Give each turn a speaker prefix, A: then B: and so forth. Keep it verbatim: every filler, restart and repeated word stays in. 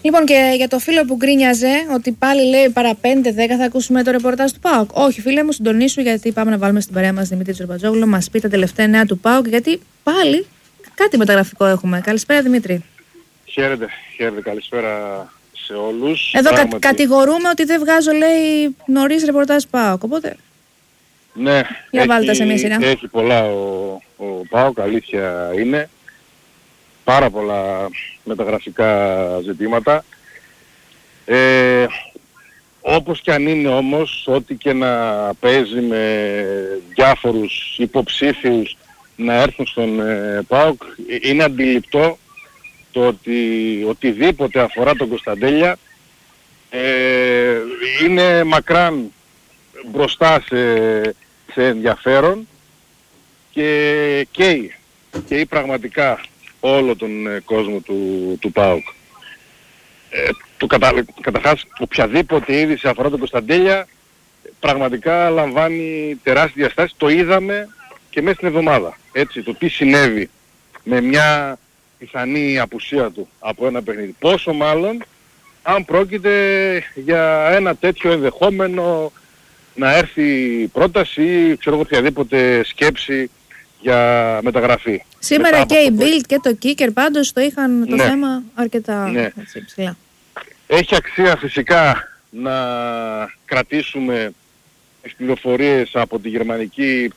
A: Λοιπόν, και για το φίλο που γκρίνιαζε ότι πάλι λέει παρά πέντε δέκα θα ακούσουμε το ρεπορτάζ του ΠΑΟΚ. Όχι, φίλε μου, συντονίσου, γιατί πάμε να βάλουμε στην παρέα μας Δημήτρη Τζορμπατζόγλου. Μας πει τα τελευταία νέα του ΠΑΟΚ, γιατί πάλι κάτι μεταγραφικό έχουμε. Καλησπέρα, Δημήτρη.
B: Χαίρετε, χαίρετε, καλησπέρα σε όλους.
A: Εδώ
B: Πράγματι...
A: κα, κατηγορούμε ότι δεν βγάζω, λέει, νωρίς ρεπορτάζ ΠΑΟΚ. Οπότε.
B: Ναι,
A: για
B: έχει,
A: βάλτε σε μια σειρά.
B: Έχει πολλά ο, ο ΠΑΟΚ, αλήθεια είναι. Πάρα πολλά μεταγραφικά ζητήματα. Ε, όπως και αν είναι όμως, ό,τι και να παίζει με διάφορους υποψήφιους να έρθουν στον ε, ΠΑΟΚ, είναι αντιληπτό το ότι οτιδήποτε αφορά τον Κωνσταντέλια ε, είναι μακράν μπροστά σε, σε ενδιαφέρον και καίει, καίει πραγματικά όλο τον ε, κόσμο του, του ΠΑΟΚ. Ε, το κατα... Καταρχάς, οποιαδήποτε είδηση αφορά τον Κωνσταντέλια πραγματικά λαμβάνει τεράστιες διαστάσεις. Το είδαμε και μέσα στην εβδομάδα. Έτσι, το τι συνέβη με μια πιθανή απουσία του από ένα παιχνίδι. Πόσο μάλλον αν πρόκειται για ένα τέτοιο ενδεχόμενο να έρθει πρόταση ή ξέρω εγώ οποιαδήποτε σκέψη για μεταγραφή.
A: Σήμερα και η Bild και το Kicker πάντως το είχαν το
B: ναι.
A: θέμα αρκετά
B: ναι.
A: έτσι, ψηλά.
B: Έχει αξία φυσικά να κρατήσουμε τις πληροφορίες από τη γερμανική